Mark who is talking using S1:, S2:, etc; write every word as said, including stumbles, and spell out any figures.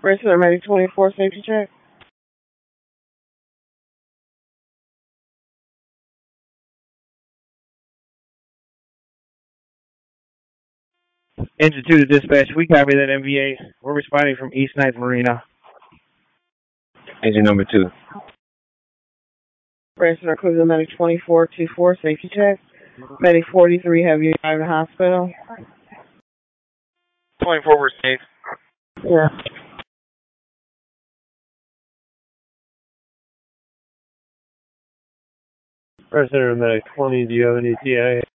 S1: Resident Medic twenty-four, safety check.
S2: Engine two to dispatch. We copy that M V A. We're responding from East Ninth Marina. Engine number two.
S1: Resident Cruiser Medic twenty-four twenty-four, safety check. Medic forty-three, have you arrived at the hospital?
S2: twenty-four, we're safe.
S1: Yeah.
S3: Resident Medic twenty, do you have any T I A?